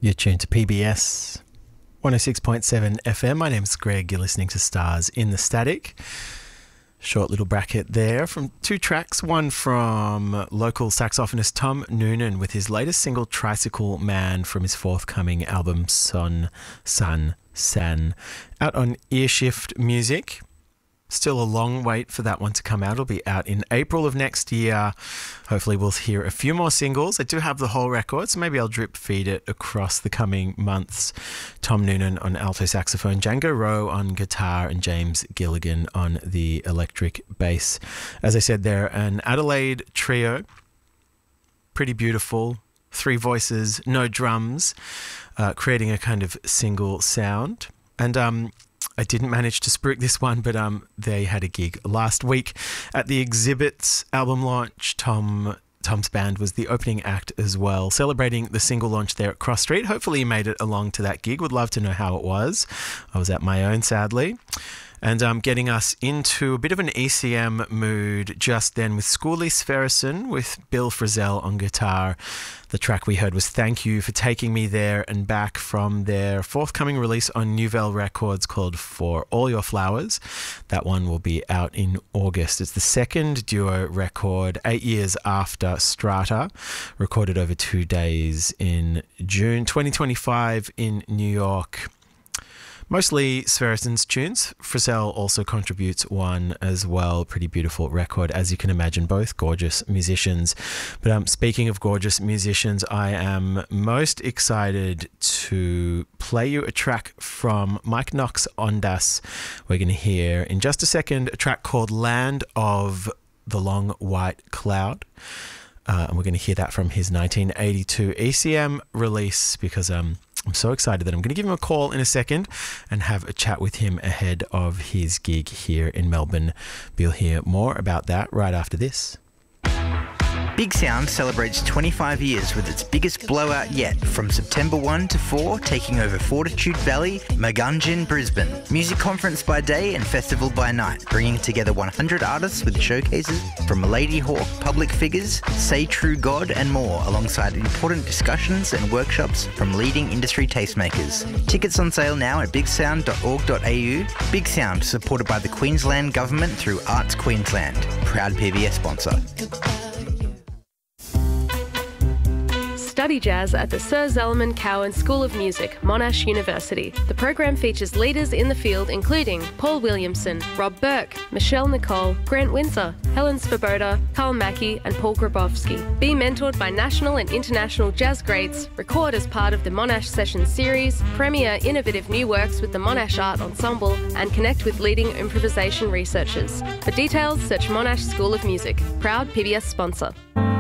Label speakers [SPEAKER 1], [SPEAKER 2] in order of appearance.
[SPEAKER 1] You're tuned to PBS 106.7 FM. My name's Greg. You're listening to Stars in the Static. Short little bracket there from two tracks. One from local saxophonist Tom Noonan with his latest single, Tricycle Man, from his forthcoming album, Son, Sun, San, out on Earshift Music. Still a long wait for that one to come out. It'll be out in April of next year. Hopefully we'll hear a few more singles. I do have the whole record, so maybe I'll drip feed it across the coming months. Tom Noonan on alto saxophone, Django Rowe on guitar, and James Gilligan on the electric bass. As I said, they're an Adelaide trio. Pretty beautiful. 3 voices, no drums, creating a kind of single sound. And I didn't manage to spruik this one, but they had a gig last week at the Exhibits album launch. Tom's band was the opening act as well, celebrating the single launch there at Cross Street. Hopefully you made it along to that gig. Would love to know how it was. I was at my own, sadly. And getting us into a bit of an ECM mood just then with Schooley Sverrisson with Bill Frisell on guitar. The track we heard was Thank You for Taking Me There and Back from their forthcoming release on Nouvelle Records called For All Your Flowers. That one will be out in August. It's the second duo record, 8 years after Strata, recorded over 2 days in June 2025 in New York. Mostly Sverrisson's tunes. Frisell also contributes one as well. Pretty beautiful record, as you can imagine. Both gorgeous musicians. But speaking of gorgeous musicians, I am most excited to play you a track from Mike Knox Ondas. We're going to hear in just a second a track called Land of the Long White Cloud. And we're going to hear that from his 1982 ECM release because I'm so excited that I'm going to give him a call in a second and have a chat with him ahead of his gig here in Melbourne. You'll hear more about that right after this.
[SPEAKER 2] Big Sound celebrates 25 years with its biggest blowout yet, from September 1 to 4, taking over Fortitude Valley, Magunjin, Brisbane. Music conference by day and festival by night, bringing together 100 artists with showcases from Lady Hawk, public figures, Say True God and more, alongside important discussions and workshops from leading industry tastemakers. Tickets on sale now at bigsound.org.au. Big Sound, supported by the Queensland Government through Arts Queensland. Proud PBS sponsor.
[SPEAKER 3] Study jazz at the Sir Zelman Cowen School of Music, Monash University. The program features leaders in the field including Paul Williamson, Rob Burke, Michelle Nicole, Grant Windsor, Helen Svoboda, Carl Mackey and Paul Grabowski. Be mentored by national and international jazz greats, record as part of the Monash Sessions series, premiere innovative new works with the Monash Art Ensemble and connect with leading improvisation researchers. For details, search Monash School of Music. Proud PBS sponsor.